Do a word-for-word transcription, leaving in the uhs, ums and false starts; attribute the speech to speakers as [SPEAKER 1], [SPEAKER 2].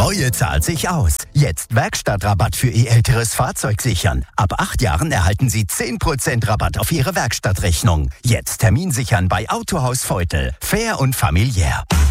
[SPEAKER 1] Neue zahlt sich aus. Jetzt Werkstattrabatt für Ihr älteres Fahrzeug sichern. Ab acht Jahren erhalten Sie zehn Prozent Rabatt auf Ihre Werkstattrechnung. Jetzt Termin sichern bei Autohaus Feutel. Fair und familiär.